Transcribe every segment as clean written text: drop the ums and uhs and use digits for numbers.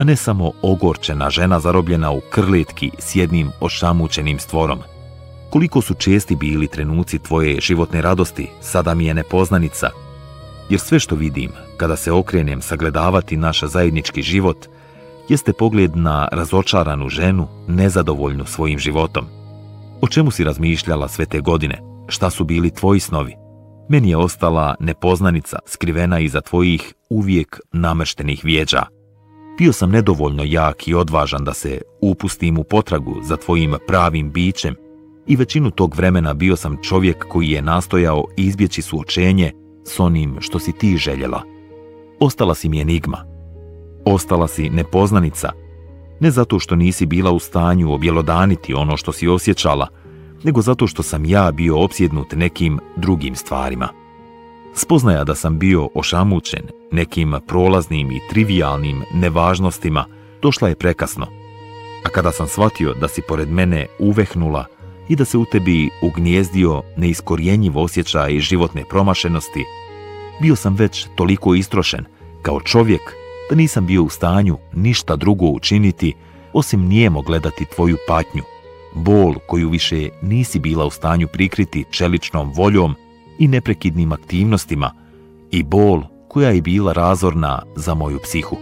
a ne samo ogorčena žena zarobljena u krletki s jednim ošamućenim stvorom. Koliko su česti bili trenuci tvoje životne radosti, sada mi je nepoznanica, jer sve što vidim kada se okrenem sagledavati naš zajednički život jeste pogled na razočaranu ženu, nezadovoljnu svojim životom. O čemu si razmišljala sve te godine? Šta su bili tvoji snovi? Meni je ostala nepoznanica skrivena iza tvojih uvijek namrštenih vijeđa. Bio sam nedovoljno jak i odvažan da se upustim u potragu za tvojim pravim bićem i većinu tog vremena bio sam čovjek koji je nastojao izbjeći suočenje s onim što si ti željela. Ostala si mi enigma. Ostala si nepoznanica, ne zato što nisi bila u stanju objelodaniti ono što si osjećala, nego zato što sam ja bio opsjednut nekim drugim stvarima. Spoznaja da sam bio ošamućen nekim prolaznim i trivijalnim nevažnostima došla je prekasno, a kada sam shvatio da si pored mene uvehnula i da se u tebi ugnjezdio neiskorjenjiv osjećaj životne promašenosti, bio sam već toliko istrošen kao čovjek da nisam bio u stanju ništa drugo učiniti osim nijemo gledati tvoju patnju, bol koju više nisi bila u stanju prikriti čeličnom voljom i neprekidnim aktivnostima i bol koja je bila razorna za moju psihu.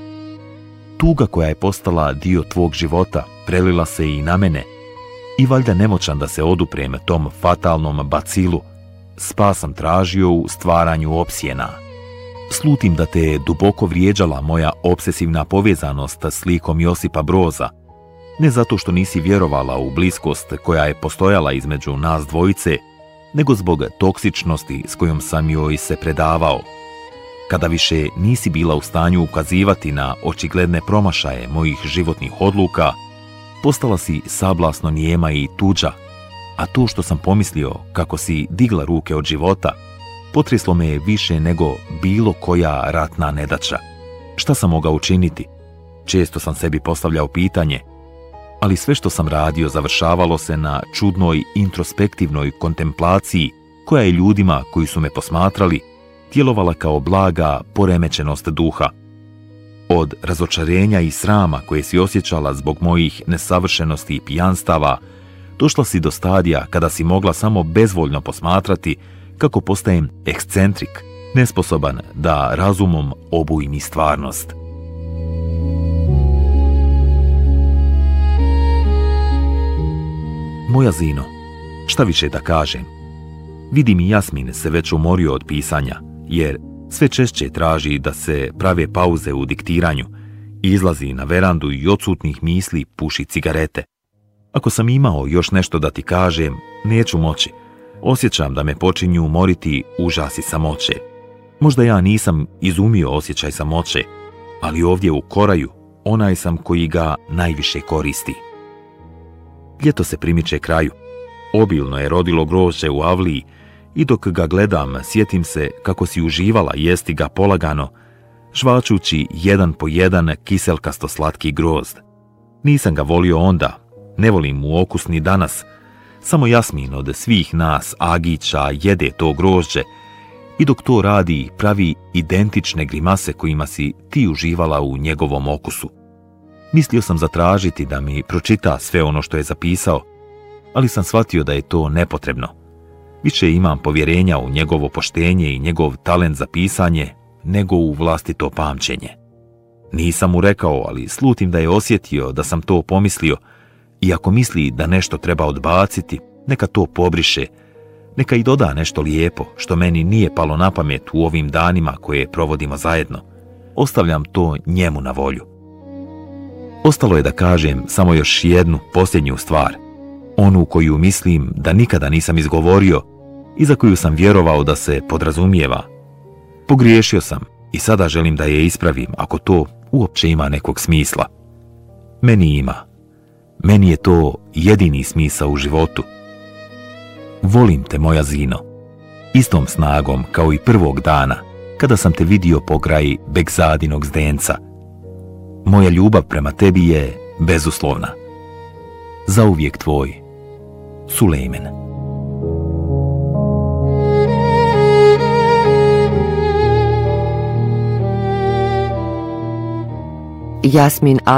Tuga koja je postala dio tvog života prelila se i na mene i valjda nemoćan da se oduprem tom fatalnom bacilu, spas sam tražio u stvaranju opsjena. Slutim da te je duboko vrijeđala moja obsesivna povezanost s likom Josipa Broza, ne zato što nisi vjerovala u bliskost koja je postojala između nas dvojice, nego zbog toksičnosti s kojom sam joj se predavao. Kada više nisi bila u stanju ukazivati na očigledne promašaje mojih životnih odluka, postala si sablasno nijema i tuđa, a to što sam pomislio kako si digla ruke od života, potreslo me je više nego bilo koja ratna nedaća. Šta sam mogao učiniti? Često sam sebi postavljao pitanje, ali sve što sam radio završavalo se na čudnoj introspektivnoj kontemplaciji koja je ljudima koji su me posmatrali djelovala kao blaga poremećenost duha. Od razočarenja i srama koje si osjećala zbog mojih nesavršenosti i pijanstava, došla si do stadija kada si mogla samo bezvoljno posmatrati kako postajem ekscentrik, nesposoban da razumom obujim i stvarnost. Moja Zino, šta više da kažem? Vidim i Jasmin se već umorio od pisanja, jer sve češće traži da se prave pauze u diktiranju, izlazi na verandu i odsutnih misli puši cigarete. Ako sam imao još nešto da ti kažem, neću moći. Osjećam da me počinju umoriti užasi samoće. Možda ja nisam izumio osjećaj samoće, ali ovdje u Koraju onaj sam koji ga najviše koristi. Ljeto se primiče kraju. Obilno je rodilo grožđe u avliji i dok ga gledam, sjetim se kako si uživala jesti ga polagano, žvačući jedan po jedan kiselkasto slatki grozd. Nisam ga volio onda, ne volim mu okus ni danas, samo Jasmin od svih nas agića jede to grožđe i dok to radi pravi identične grimase kojima si ti uživala u njegovom okusu. Mislio sam zatražiti da mi pročita sve ono što je zapisao, ali sam shvatio da je to nepotrebno. Više imam povjerenja u njegovo poštenje i njegov talent za pisanje nego u vlastito pamćenje. Nisam mu rekao, ali slutim da je osjetio da sam to pomislio i ako misli da nešto treba odbaciti, neka to pobriše, neka i doda nešto lijepo što meni nije palo na pamet u ovim danima koje provodimo zajedno. Ostavljam to njemu na volju. Ostalo je da kažem samo još jednu posljednju stvar, onu koju mislim da nikada nisam izgovorio i za koju sam vjerovao da se podrazumijeva. Pogriješio sam i sada želim da je ispravim ako to uopće ima nekog smisla. Meni ima. Meni je to jedini smisao u životu. Volim te, moja Zino, istom snagom kao i prvog dana kada sam te vidio pokraj Begzadinog zdenca. Moja ljubav prema tebi je bezuslovna. Zauvijek tvoj, Sulejmen. Jasmin